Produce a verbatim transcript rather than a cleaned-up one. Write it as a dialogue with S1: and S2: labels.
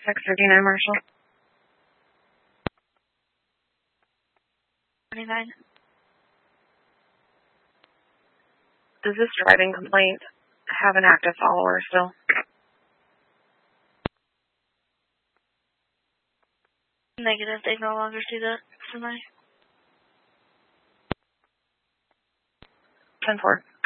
S1: six thirty-nine, Marshall.
S2: twenty-nine.
S1: Does this driving complaint have an active follower still?
S2: Negative. They no longer see that semi.
S1: ten four.